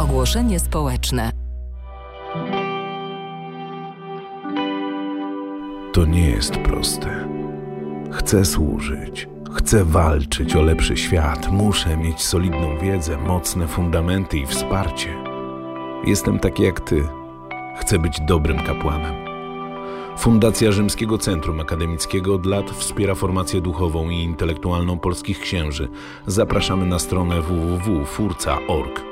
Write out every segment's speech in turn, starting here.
Ogłoszenie społeczne. To nie jest proste. Chcę służyć, chcę walczyć o lepszy świat, muszę mieć solidną wiedzę, mocne fundamenty i wsparcie. Jestem taki jak ty. Chcę być dobrym kapłanem. Fundacja Rzymskiego Centrum Akademickiego od lat wspiera formację duchową i intelektualną polskich księży. Zapraszamy na stronę www.furca.org.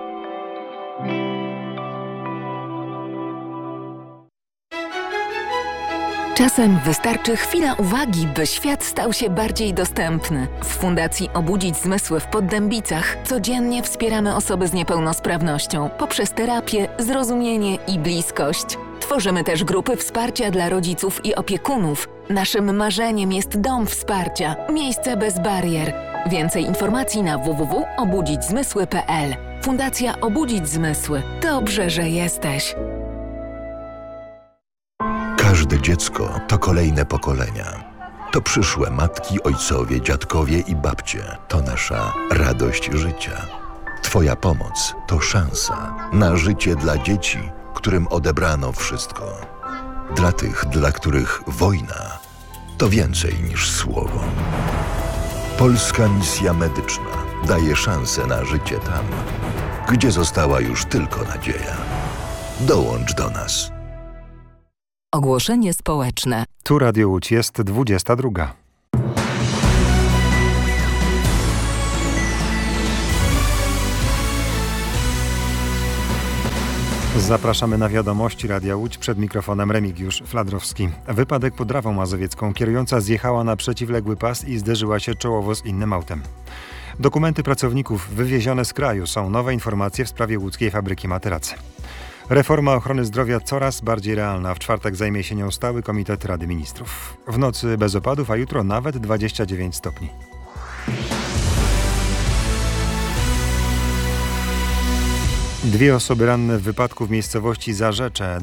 Czasem wystarczy chwila uwagi, by świat stał się bardziej dostępny. W Fundacji Obudzić Zmysły w Poddębicach codziennie wspieramy osoby z niepełnosprawnością poprzez terapię, zrozumienie i bliskość. Tworzymy też grupy wsparcia dla rodziców i opiekunów. Naszym marzeniem jest dom wsparcia, miejsce bez barier. Więcej informacji na www.obudzićzmysły.pl. Fundacja Obudzić Zmysły. Dobrze, że jesteś. Każde dziecko to kolejne pokolenia. To przyszłe matki, ojcowie, dziadkowie i babcie. To nasza radość życia. Twoja pomoc to szansa na życie dla dzieci, którym odebrano wszystko. Dla tych, dla których wojna to więcej niż słowo. Polska Misja Medyczna daje szansę na życie tam, gdzie została już tylko nadzieja. Dołącz do nas. Ogłoszenie społeczne. Tu Radio Łódź, jest 22. Zapraszamy na wiadomości Radia Łódź, przed mikrofonem Remigiusz Fladrowski. Wypadek pod Rawą Mazowiecką. Kierująca zjechała na przeciwległy pas i zderzyła się czołowo z innym autem. Dokumenty pracowników wywiezione z kraju. Są nowe informacje w sprawie łódzkiej fabryki materacy. Reforma ochrony zdrowia coraz bardziej realna. W czwartek zajmie się nią stały komitet Rady Ministrów. W nocy bez opadów, a jutro nawet 29 stopni. Dwie osoby ranne w wypadku w miejscowości Zarzecze.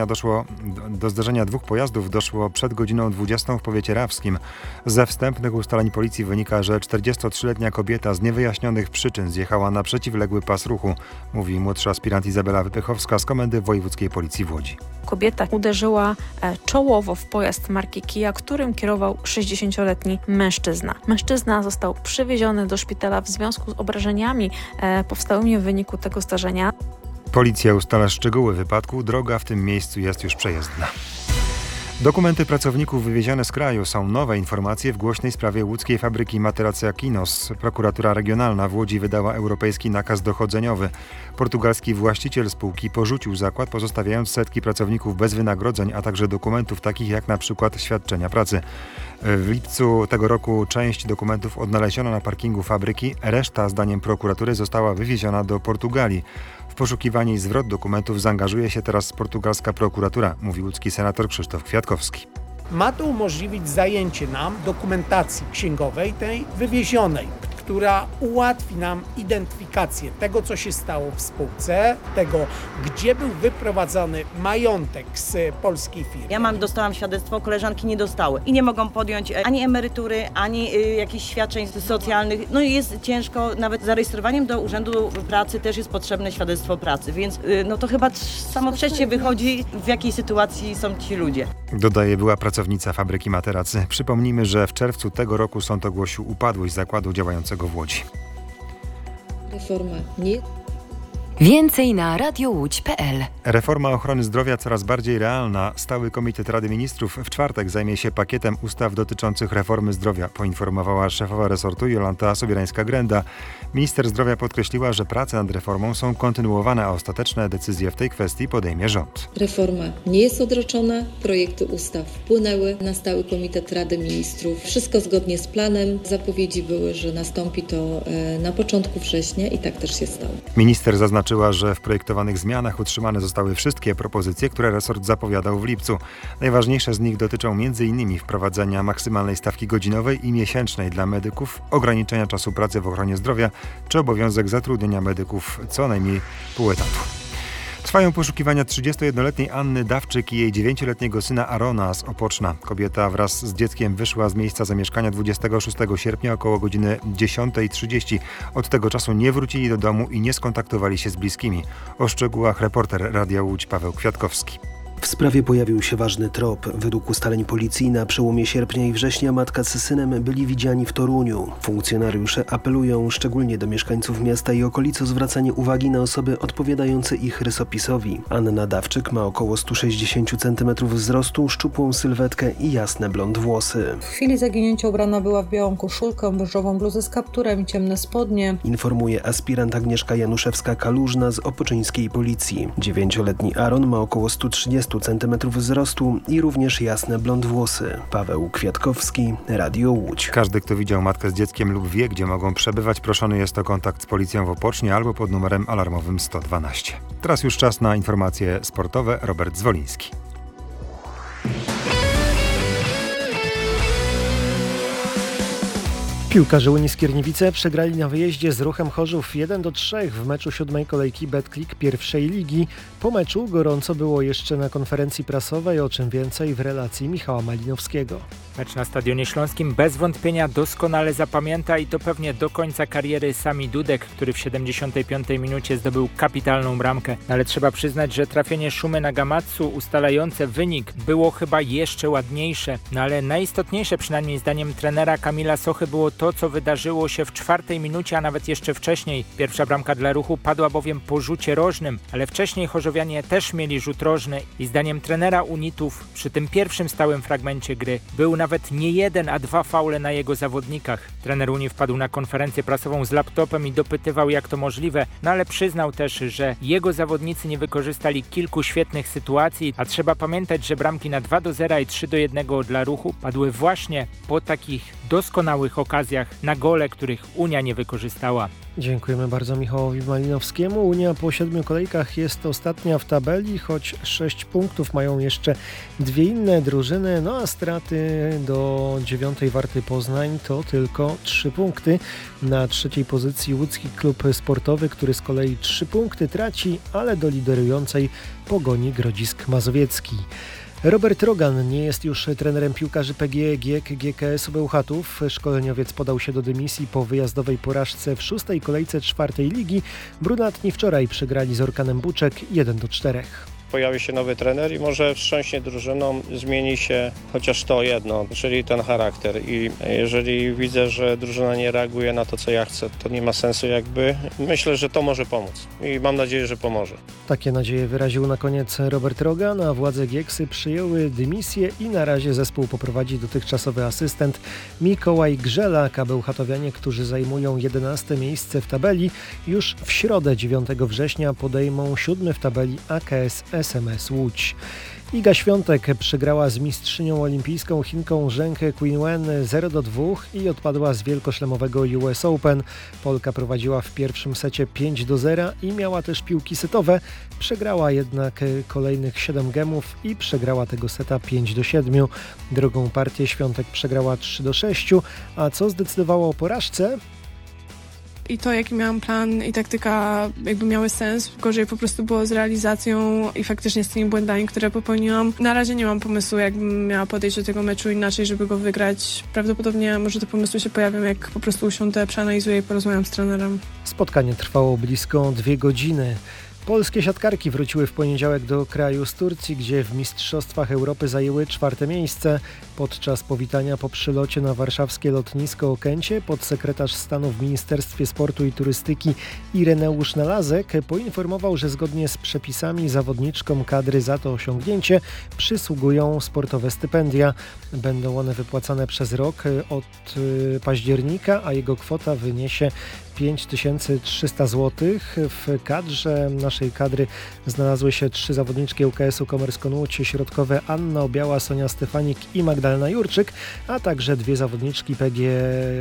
Do zdarzenia dwóch pojazdów doszło przed godziną 20 w powiecie rawskim. Ze wstępnych ustaleń policji wynika, że 43-letnia kobieta z niewyjaśnionych przyczyn zjechała na przeciwległy pas ruchu, mówi młodszy aspirant Izabela Wypychowska z Komendy Wojewódzkiej Policji w Łodzi. Kobieta uderzyła czołowo w pojazd marki Kia, którym kierował 60-letni mężczyzna. Mężczyzna został przywieziony do szpitala w związku z obrażeniami powstałymi w wyniku tego zdarzenia. Policja ustala szczegóły wypadku. Droga w tym miejscu jest już przejezdna. Dokumenty pracowników wywiezione z kraju. Są nowe informacje w głośnej sprawie łódzkiej fabryki materacy Aquinos. Prokuratura Regionalna w Łodzi wydała europejski nakaz dochodzeniowy. Portugalski właściciel spółki porzucił zakład, pozostawiając setki pracowników bez wynagrodzeń, a także dokumentów takich jak na przykład świadczenia pracy. W lipcu tego roku część dokumentów odnaleziono na parkingu fabryki. Reszta, zdaniem prokuratury, została wywieziona do Portugalii. W poszukiwanie i zwrot dokumentów zaangażuje się teraz portugalska prokuratura, mówi łódzki senator Krzysztof Kwiatkowski. Ma to umożliwić zajęcie nam dokumentacji księgowej, tej wywiezionej, która ułatwi nam identyfikację tego, co się stało w spółce, tego, gdzie był wyprowadzany majątek z polskiej firmy. Ja dostałam świadectwo, koleżanki nie dostały i nie mogą podjąć ani emerytury, ani jakichś świadczeń socjalnych. No i jest ciężko, nawet zarejestrowaniem do Urzędu Pracy też jest potrzebne świadectwo pracy, więc to chyba samo przez się wychodzi, w jakiej sytuacji są ci ludzie. Dodaje była pracownica fabryki materacy. Przypomnijmy, że w czerwcu tego roku sąd ogłosił upadłość zakładu działającego w Łodzi. Reforma nie. Więcej na radiołódź.pl. Reforma ochrony zdrowia coraz bardziej realna. Stały komitet Rady Ministrów w czwartek zajmie się pakietem ustaw dotyczących reformy zdrowia, poinformowała szefowa resortu Jolanta Sobierańska-Grenda. Minister zdrowia podkreśliła, że prace nad reformą są kontynuowane, a ostateczne decyzje w tej kwestii podejmie rząd. Reforma nie jest odroczona, projekty ustaw wpłynęły na stały komitet Rady Ministrów. Wszystko zgodnie z planem. Zapowiedzi były, że nastąpi to na początku września i tak też się stało. Minister zaznaczyła, że w projektowanych zmianach utrzymane zostały wszystkie propozycje, które resort zapowiadał w lipcu. Najważniejsze z nich dotyczą m.in. wprowadzenia maksymalnej stawki godzinowej i miesięcznej dla medyków, ograniczenia czasu pracy w ochronie zdrowia czy obowiązek zatrudnienia medyków co najmniej pół etatu. Trwają poszukiwania 31-letniej Anny Dawczyk i jej 9-letniego syna Arona z Opoczna. Kobieta wraz z dzieckiem wyszła z miejsca zamieszkania 26 sierpnia około godziny 10:30. Od tego czasu nie wrócili do domu i nie skontaktowali się z bliskimi. O szczegółach reporter Radia Łódź Paweł Kwiatkowski. W sprawie pojawił się ważny trop. Według ustaleń policji na przełomie sierpnia i września matka z synem byli widziani w Toruniu. Funkcjonariusze apelują szczególnie do mieszkańców miasta i okolic o zwracanie uwagi na osoby odpowiadające ich rysopisowi. Anna Dawczyk ma około 160 cm wzrostu, szczupłą sylwetkę i jasne blond włosy. W chwili zaginięcia ubrana była w białą koszulkę, beżową bluzę z kapturem i ciemne spodnie. Informuje aspirant Agnieszka Januszewska-Kalużna z opoczyńskiej policji. 9-letni Aaron ma około 130 cm wzrostu i również jasne blond włosy. Paweł Kwiatkowski, Radio Łódź. Każdy, kto widział matkę z dzieckiem lub wie, gdzie mogą przebywać, proszony jest o kontakt z policją w Opocznie albo pod numerem alarmowym 112. Teraz już czas na informacje sportowe. Robert Zwoliński. Piłkarze Unii Skierniewice przegrali na wyjeździe z Ruchem Chorzów 1-3 w meczu 7. kolejki Betclic pierwszej ligi. Po meczu gorąco było jeszcze na konferencji prasowej, o czym więcej w relacji Michała Malinowskiego. Mecz na Stadionie Śląskim bez wątpienia doskonale zapamięta i to pewnie do końca kariery Sami Dudek, który w 75. minucie zdobył kapitalną bramkę. Ale trzeba przyznać, że trafienie Szumy Nagamatsu ustalające wynik było chyba jeszcze ładniejsze. No ale najistotniejsze, przynajmniej zdaniem trenera Kamila Sochy, było to, co wydarzyło się w 4. minucie, a nawet jeszcze wcześniej. Pierwsza bramka dla Ruchu padła bowiem po rzucie rożnym, ale wcześniej chorzowianie też mieli rzut rożny i zdaniem trenera Unitów przy tym pierwszym stałym fragmencie gry był nawet nie jeden, a 2 faule na jego zawodnikach. Trener Unii wpadł na konferencję prasową z laptopem i dopytywał, jak to możliwe, no ale przyznał też, że jego zawodnicy nie wykorzystali kilku świetnych sytuacji, a trzeba pamiętać, że bramki na 2-0 i 3-1 dla Ruchu padły właśnie po takich doskonałych okazjach na gole, których Unia nie wykorzystała. Dziękujemy bardzo Michałowi Malinowskiemu. Unia po 7 kolejkach jest ostatnia w tabeli, choć 6 punktów mają jeszcze 2 inne drużyny, no a straty do 9. Warty Poznań to tylko 3 punkty. Na 3. pozycji łódzki klub sportowy, który z kolei 3 punkty traci, ale do liderującej Pogoni Grodzisk Mazowiecki. Robert Rogan nie jest już trenerem piłkarzy PGE GiEK GKS-u Bełchatów. Szkoleniowiec podał się do dymisji po wyjazdowej porażce w 6. kolejce 4. ligi. Brunatni wczoraj przegrali z Orkanem Buczek 1-4. Pojawi się nowy trener i może wstrząśnie drużyną, zmieni się chociaż to jedno, czyli ten charakter. I jeżeli widzę, że drużyna nie reaguje na to, co ja chcę, to nie ma sensu jakby. Myślę, że to może pomóc i mam nadzieję, że pomoże. Takie nadzieje wyraził na koniec Robert Rogan, a władze GiEKS-y przyjęły dymisję i na razie zespół poprowadzi dotychczasowy asystent Mikołaj Grzelak, a bełchatowianie, którzy zajmują 11. miejsce w tabeli, już w środę 9 września podejmą 7. w tabeli AKS SMS Łódź. Iga Świątek przegrała z mistrzynią olimpijską Chinką Zheng Qinwen 0-2 i odpadła z wielkoszlemowego US Open. Polka prowadziła w pierwszym secie 5-0 i miała też piłki setowe. Przegrała jednak kolejnych 7 gemów i przegrała tego seta 5-7. Drugą partię Świątek przegrała 3-6, a co zdecydowało o porażce? I to, jaki miałam plan i taktyka jakby miały sens, gorzej po prostu było z realizacją i faktycznie z tymi błędami, które popełniłam. Na razie nie mam pomysłu, jakbym miała podejść do tego meczu inaczej, żeby go wygrać. Prawdopodobnie może te pomysły się pojawią, jak po prostu usiądę, przeanalizuję i porozmawiam z trenerem. Spotkanie trwało blisko 2 godziny. Polskie siatkarki wróciły w poniedziałek do kraju z Turcji, gdzie w Mistrzostwach Europy zajęły 4. miejsce. Podczas powitania po przylocie na warszawskie lotnisko Okęcie podsekretarz stanu w Ministerstwie Sportu i Turystyki Ireneusz Nalazek poinformował, że zgodnie z przepisami zawodniczkom kadry za to osiągnięcie przysługują sportowe stypendia. Będą one wypłacane przez rok od października, a jego kwota wyniesie 5300 zł. W kadrze naszej kadry znalazły się 3 zawodniczki UKS-u Komersko Łódź środkowe Anna Obiała, Sonia Stefanik i Magdalena Jurczyk, a także 2 zawodniczki PG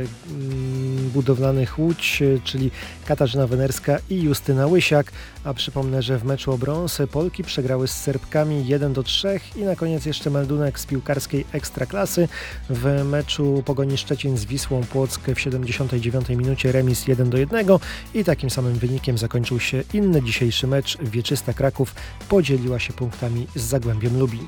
Budowlanych Łódź, czyli Katarzyna Wenerska i Justyna Łysiak. A przypomnę, że w meczu o brąz Polki przegrały z Serbkami 1-3 i na koniec jeszcze meldunek z piłkarskiej Ekstraklasy. W meczu Pogoni Szczecin z Wisłą Płock w 79 minucie remis 1-1 1-1 i takim samym wynikiem zakończył się inny dzisiejszy mecz. Wieczysta Kraków podzieliła się punktami z Zagłębiem Lubin.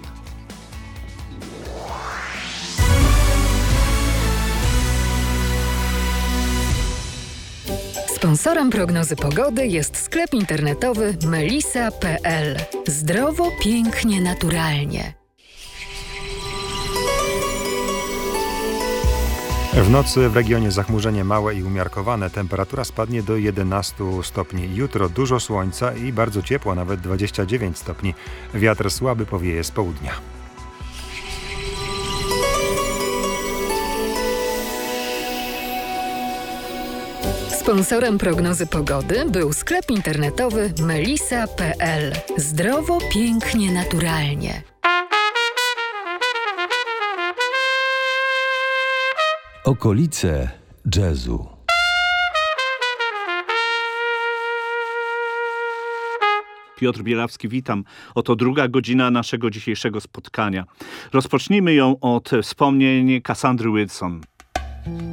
Sponsorem prognozy pogody jest sklep internetowy melisa.pl. Zdrowo, pięknie, naturalnie. W nocy w regionie zachmurzenie małe i umiarkowane. Temperatura spadnie do 11 stopni. Jutro dużo słońca i bardzo ciepło, nawet 29 stopni. Wiatr słaby powieje z południa. Sponsorem prognozy pogody był sklep internetowy melisa.pl. Zdrowo, pięknie, naturalnie. Okolice jazzu. Piotr Bielawski, witam. Oto druga godzina naszego dzisiejszego spotkania. Rozpocznijmy ją od wspomnień Cassandry Wilson.